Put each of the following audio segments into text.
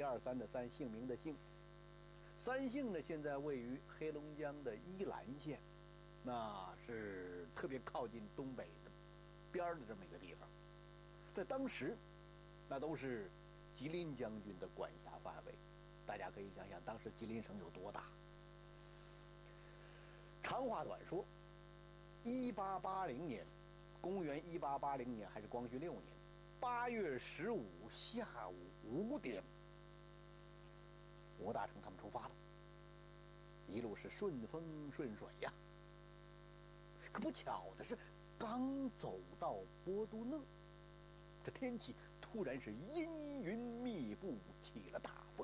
3的3，姓名的姓。三姓呢，现在位于黑龙江的依兰县，那是特别靠近东北的边儿的这么一个地方。在当时，那都是吉林将军的管辖范围。大家可以想想，当时吉林省有多大。长话短说，1880年，公元1880年还是光绪6年8月15下午5点，吴大成他们出发了，一路是顺风顺水呀。可不巧的是，刚走到波都讷，这天气突然是阴云密布，起了大风。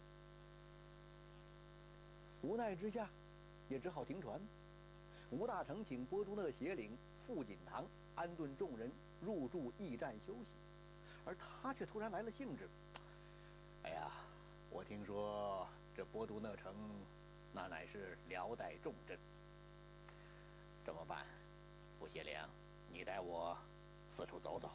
无奈之下，也只好停船。吴大成请波都讷协领傅锦堂安顿众人入住驿站休息，而他却突然来了兴致。哎呀，我听说这波都讷城那乃是辽代重镇，怎么办？傅协领，你带我四处走走。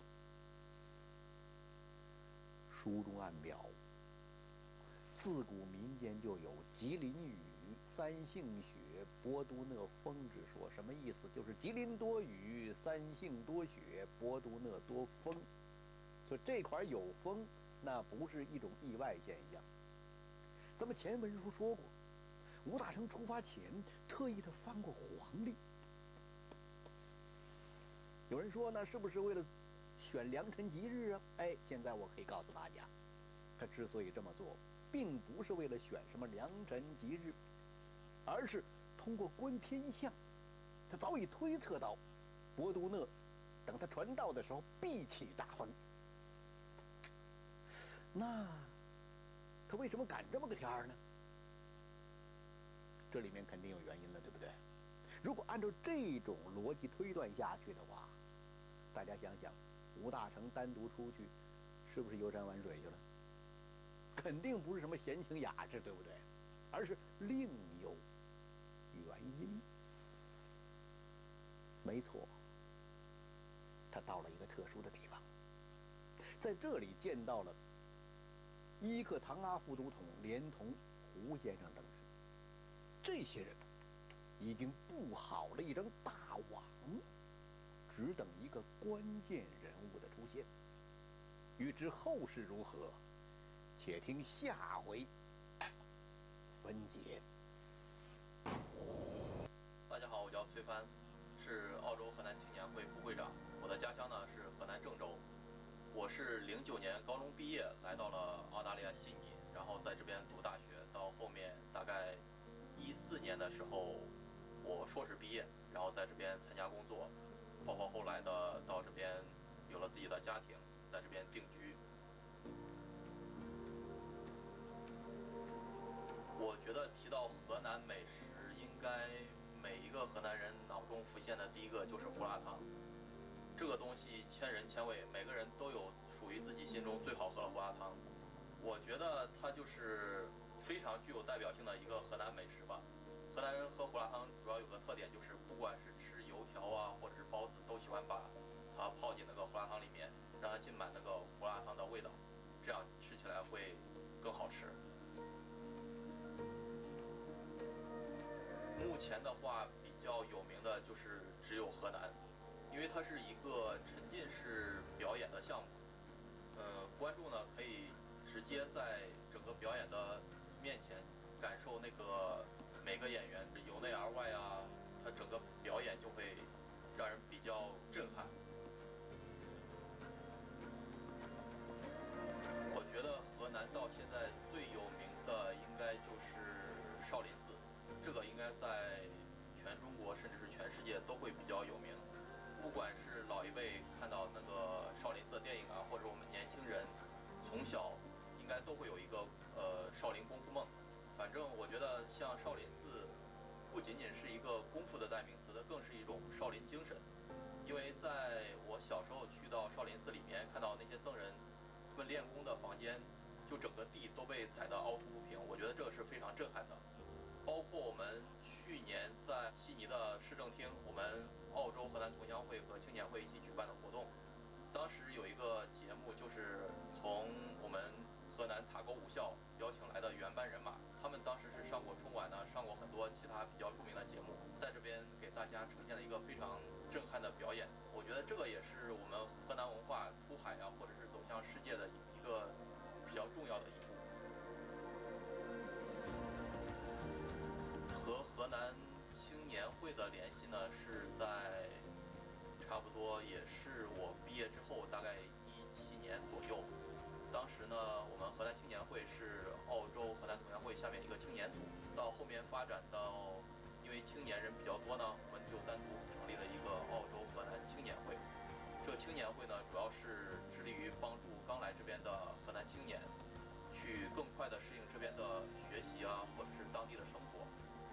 书中暗表，自古民间就有吉林雨、三姓雪、波都讷风之说。什么意思？就是吉林多雨，三姓多雪，波都讷多风。说这块有风，那不是一种意外现象。咱们前文书说过，吴大成出发前特意的翻过黄历。有人说，那是不是为了选良辰吉日啊？哎，现在我可以告诉大家，他之所以这么做，并不是为了选什么良辰吉日，而是通过观天象，他早已推测到波都讷等他船到的时候必起大风。那他为什么赶这么个天儿呢？这里面肯定有原因了，对不对？如果按照这种逻辑推断下去的话，大家想想，吴大成单独出去，是不是游山玩水去了？肯定不是什么闲情雅致，对不对？而是另有原因。没错，他到了一个特殊的地方，在这里见到了伊克唐阿副都统，连同胡先生等人。这些人已经布好了一张大网，只等一个关键人物的出现。欲知后事如何，且听下回分解。 大家好，我叫崔帆，是澳洲河南青年会副会长。我的家乡呢是河南郑州。我是09年高中毕业，来到了澳大利亚悉尼，然后在这边读大学。到后面大概14年的时候，我硕士毕业，然后在这边参加工作，包括后来的到这边有了自己的家庭，在这边定居。我觉得提到河南美食，应该每一个河南人脑中浮现的第一个就是胡辣汤。这个东西千人千味，每个人都有属于自己心中最好喝的胡辣汤。我觉得它就是非常具有代表性的一个河南美食吧。河南人喝胡辣汤主要有个特点，就是不管是吃油条啊，或者是包子，都喜欢把它泡进那个胡辣汤里面，让它浸满那个胡辣汤的味道，这样吃起来会更好吃。目前的话，比较有名的就是只有河南，因为它是一个沉浸式表演的项目。观众呢可以直接在整个表演的面前感受那个每个演员由内而外啊，他整个表演就会让人比较震撼。我觉得河南到现在最有名的应该就是少林寺。这个应该在全中国甚至是全世界都会比较有名，不管是老一辈看到那个少林寺的电影啊，或者我们年轻人从小应该都会有一个少林功夫梦。反正我觉得像少林寺不仅仅是一个功夫的代名词，它更是一种少林精神。因为在我小时候去到少林寺里面，看到那些僧人他们练功的房间，就整个地都被踩得凹凸不平，我觉得这个是非常震撼的。包括我们去年在悉尼的市政厅，我们澳洲河南同乡会和青年会一起举办的活动，当时有一个节目，就是从我们河南塔沟武校邀请来的原班人马，他们当时是上过春晚呢，上过很多其他比较著名的节目，在这边给大家呈现了一个非常震撼的表演。我觉得这个也是我们河南文化出海啊，或者是走向世界的一个比较重要的一步。和河南青年会的联系呢，是在差不多也是我毕业之后，大概17年左右。当时呢，我们河南青年会是澳洲河南同乡会下面一个青年组，到后面发展到，因为青年人比较多呢，我们就单独成立了一个澳洲河南青年会。这个青年会呢，主要是致力于帮助刚来这边的河南青年，去更快的适应这边的学习啊，或者是当地的生活。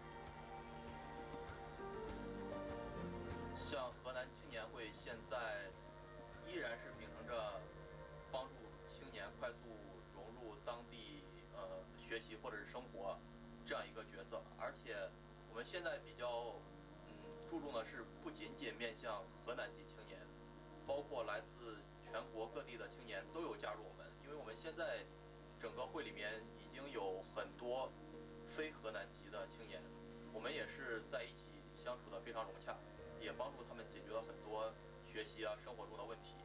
像河南青年会现在依然是秉承着帮助青年快速融入当地学习或者是生活这样一个角色，而且我们现在比较注重的是不仅仅面向河南籍青年，包括来自全国各地的青年都有加入我们，因为我们现在整个会里面已经有很多非河南籍的青年，我们也是在一起相处的非常融洽，也帮助他们解决了很多学习啊生活中的问题。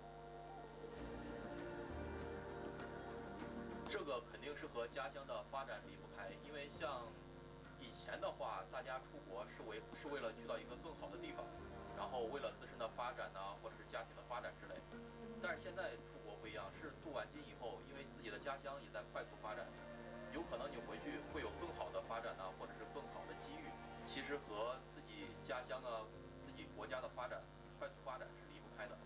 这个肯定是和家乡的发展离不开，因为像以前的话，大家出国是为了去到一个更好的地方，然后为了自身的发展呢，或者是家庭的发展之类。但是现在出国不一样，是镀完金以后，因为自己的家乡也在快速发展，有可能你回去会有更好的发展呢，或者是更好的机遇。其实和自己家乡啊、自己国家的发展、快速发展是离不开的。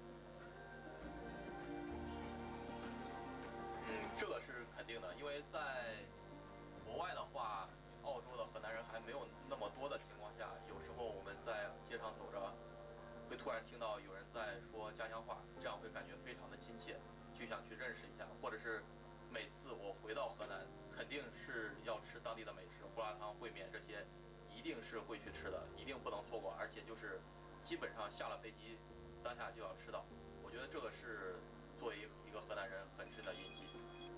这个是肯定的，因为在国外的话，澳洲的河南人还没有那么多的情况下，有时候我们在街上走着，会突然听到有人在说家乡话，这样会感觉非常的亲切，就想去认识一下。或者是每次我回到河南，肯定是要吃当地的美食，胡辣汤、烩面这些，一定是会去吃的，一定不能错过。而且就是基本上下了飞机，当下就要吃到。我觉得这个是作为一个河南人很深的印记。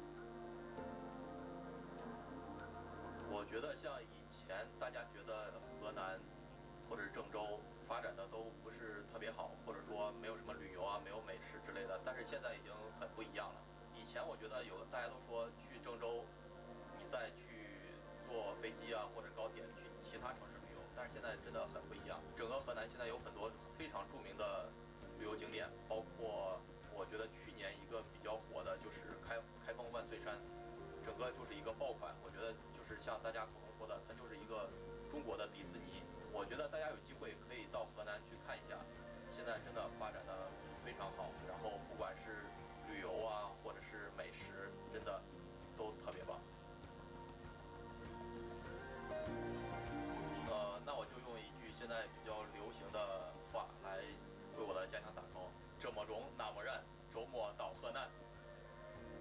我觉得像以前大家觉得河南或者是郑州发展的都不是特别好，或者说没有什么旅游啊，没有美食之类的，但是现在已经很不一样了。以前我觉得大家都说去郑州，你再去坐飞机啊或者高铁去其他城市旅游，但是现在真的很不一样。整个河南现在有很多非常著名的旅游景点，包括我觉得去年一个比较火的就是开封万岁山，整个就是一个爆款。我觉得就是像大家口中说的，它就是一个中国的迪士尼。我觉得大家有机会可以到河南去看一下，现在真的发展的非常好，然后不管是旅游啊，或者是美食，真的都特别棒。那我就用一句现在比较流行的话来为我的家乡打 call：这么融那么燃，周末到河南。